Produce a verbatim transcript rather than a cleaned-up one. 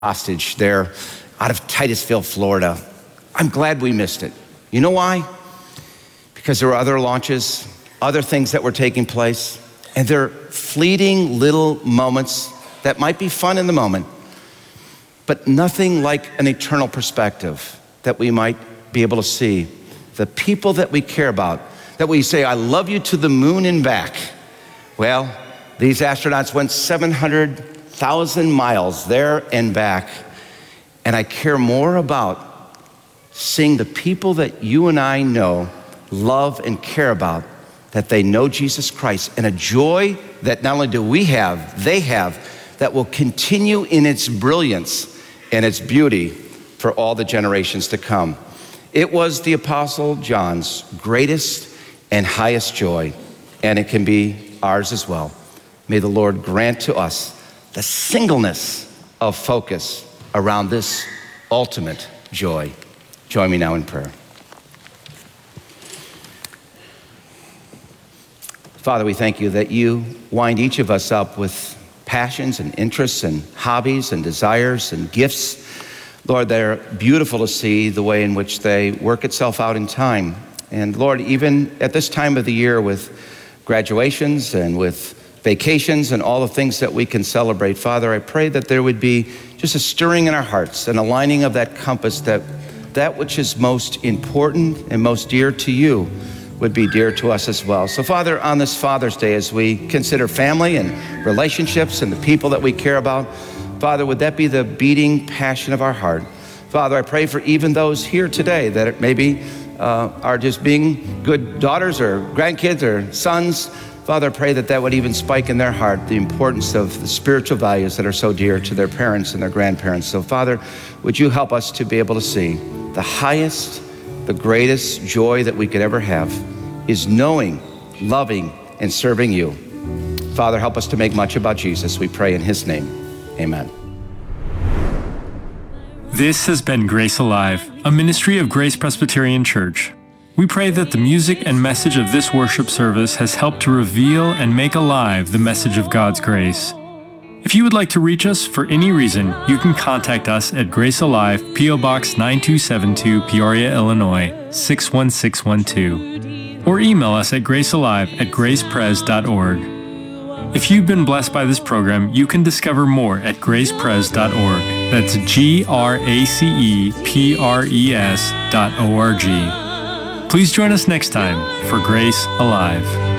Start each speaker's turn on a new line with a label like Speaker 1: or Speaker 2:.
Speaker 1: hostage there out of Titusville, Florida. I'm glad we missed it. You know why? Because there were other launches, other things that were taking place, and they're fleeting little moments that might be fun in the moment, but nothing like an eternal perspective that we might be able to see. The people that we care about, that we say, I love you to the moon and back. Well, these astronauts went seven hundred thousand miles there and back, and I care more about seeing the people that you and I know, love and care about, that they know Jesus Christ, and a joy that not only do we have, they have, that will continue in its brilliance and its beauty for all the generations to come. It was the Apostle John's greatest and highest joy, and it can be ours as well. May the Lord grant to us the singleness of focus around this ultimate joy. Join me now in prayer. Father, we thank you that you wind each of us up with passions and interests and hobbies and desires and gifts. Lord, they're beautiful to see the way in which they work itself out in time. And Lord, even at this time of the year with graduations and with vacations and all the things that we can celebrate, Father, I pray that there would be just a stirring in our hearts, an aligning of that compass, that that which is most important and most dear to you would be dear to us as well. So Father, on this Father's Day, as we consider family and relationships and the people that we care about, Father, would that be the beating passion of our heart? Father, I pray for even those here today that maybe uh, are just being good daughters or grandkids or sons. Father, I pray that that would even spike in their heart the importance of the spiritual values that are so dear to their parents and their grandparents. So Father, would you help us to be able to see the highest, the greatest joy that we could ever have is knowing, loving, and serving you. Father, help us to make much about Jesus. We pray in his name. Amen.
Speaker 2: This has been Grace Alive, a ministry of Grace Presbyterian Church. We pray that the music and message of this worship service has helped to reveal and make alive the message of God's grace. If you would like to reach us for any reason, you can contact us at Grace Alive, P O Box nine two seven two, Peoria, Illinois, six one six one two, or email us at gracealive at gracepres dot org. If you've been blessed by this program, you can discover more at gracepres dot org. That's G R A C E P R E S dot O R G. Please join us next time for Grace Alive.